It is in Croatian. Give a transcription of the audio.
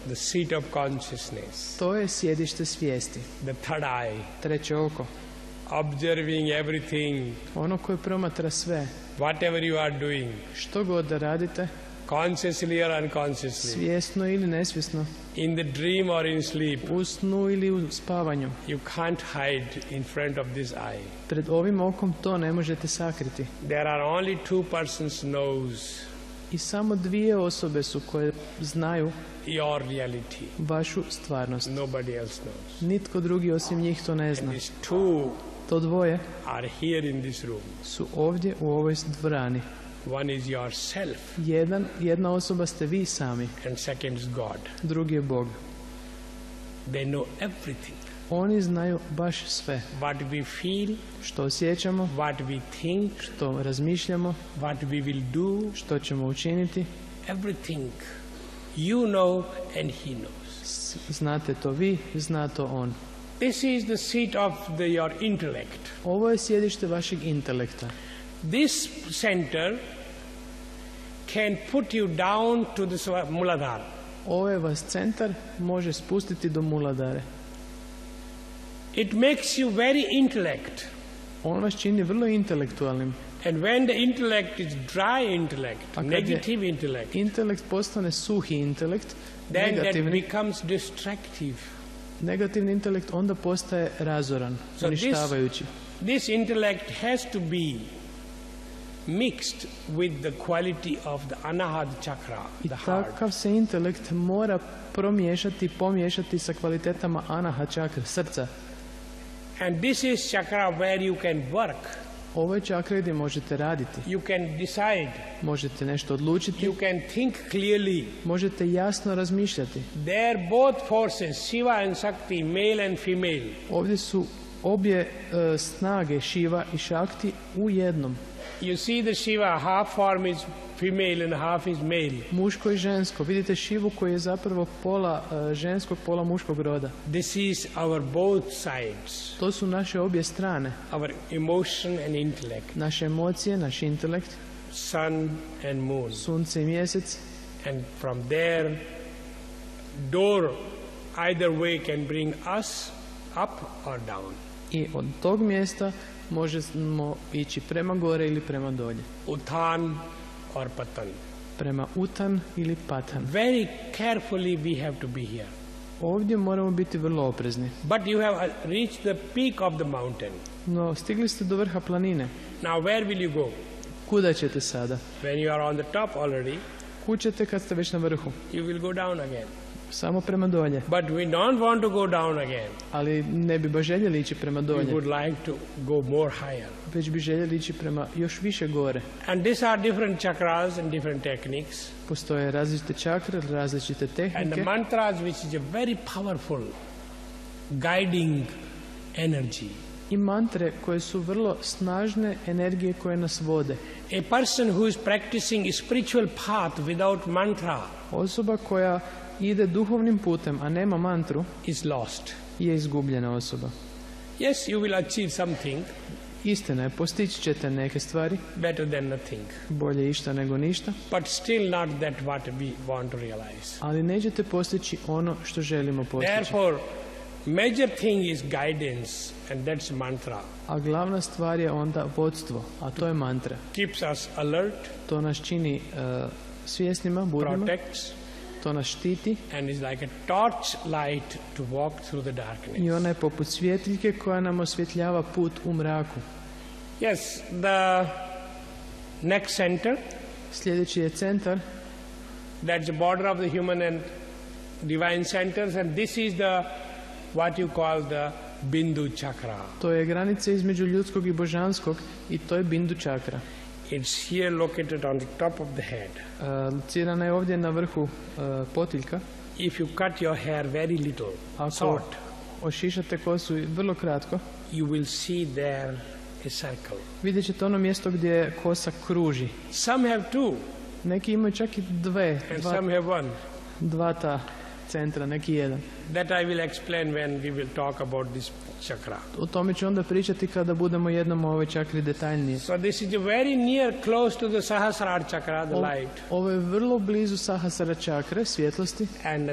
the seat of consciousness, To je sjedište svijesti, the third eye, treće oko. observing everything, Ono koje promatra sve, whatever you are doing, što god da radite, consciously or unconsciously, svjesno ili nesvjesno, in the dream or in sleep, u snu ili u spavanju. you can't hide in front of this eye. Pred ovim okom to ne možete sakriti. There are only two persons knows I samo dvije osobe su koje znaju your reality. vašu stvarnost. Nobody else knows. Nitko drugi osim njih to ne zna. These two To dvoje are here in this room. su ovdje u ovoj dvorani. One is yourself Jedna osoba ste vi sami, and second is God. drugi je Bog. They know everything. Oni znaju baš sve. What we feel, Što osjećamo, what we think, što razmišljamo, what we will do, što ćemo učiniti. everything. You know and He knows. Znate to vi, zna to on. This is the seat of your intellect. Ovo je sjedište vašeg intelekta. This center can put you down to the Muladhara. Ovaj vas centar može spustiti do Muladhare. It makes you very intellect. On vas čini vrlo intelektualnim. And when the intellect is dry intellect, kad je negative intellect, Intelekt postane suhi intelekt, then that negativni. becomes distractive. Negativni intelekt onda postaje razoran, So uništavajući. this intellect has to be mixed with the quality of the anahata chakra, I the heart. takav se intelekt mora pomiješati sa kvalitetama anaha čakre, srca. And this is chakra where you can work, Ovo je čakra gdje možete raditi, you can decide, možete nešto odlučiti, you can think clearly. možete jasno razmišljati. There both forces, Shiva and Shakti, male and female. Ovdje su obje snage Šiva i Šakti u jednom. You see the Shiva, half form is female and half is male. Muško i žensko. Vidite Šivu koji je zapravo pola ženskog, pola muškog roda. This is our both sides, To su naše obje strane. our emotion and intellect, Naše emocije, naš intelekt, sun and moon. sunce i mjesec. And from there, door either way can bring us up or down. I od tog mjesta možemo ići prema gore ili prema dolje. Uthan or Patan. Prema Utan ili Patan. Very carefully we have to be here. Ovdje moramo biti vrlo oprezni. But you have reached the peak of the mountain. No, stigli ste do vrha planine. Now where will you go? Kuda ćete sada? When you are on the top already, Kud ćete kad ste već na vrhu? you will go down again. Samo prema dolje. But we don't want to go down again. Ali ne bi baš željeli ići prema We dolje. would like to go more higher. Već bi željeli ići prema još više gore. And these are different chakras and different techniques. Postoje različite čakre, različite And the tehnike. mantras, which is a very powerful guiding energy. I mantre koje su vrlo snažne energije koje nas vode. A person who is practicing a spiritual path without mantra Osoba koja ide duhovnim putem, a nema mantru, is lost. je izgubljena osoba. Yes, you will achieve something Istina je, postići ćete neke stvari, better than nothing, bolje išta nego ništa, but still not that what we want to realize. ali nećete postići ono što želimo postići. Therefore, major thing is guidance, and that's mantra. A glavna stvar je onda vodstvo, a to je mantra. Keeps us alert, To nas čini svjesnima, budnima, protects, to nas štiti and is like a torch light to walk through the darkness. i ona je poput svjetiljke koja nam osvjetljava put u mraku. Yes, the next center, Sljedeći je centar, that's the border of the human and divine centers, and this is the what you call the Bindu chakra. to je granica između ljudskog i božanskog i to je Bindu čakra. It's here located on the top of the head. Locirana je ovdje na vrhu potiljka. If you cut your hair very little, Ako short, ošišate kosu vrlo kratko, you will see there a circle. vidjet ćete ono mjesto gdje kosa kruži. Some have two, Neki imaju čak i and some have one. dva ta centra, neki jedan. That I will explain when we will talk about this chakra. O tome ću onda pričati kada budemo jednom o ovoj čakri detaljnije. So this is a very near, close to the Sahasrara chakra, the light. Ovo je vrlo blizu Sahasrara čakre, svjetlosti. And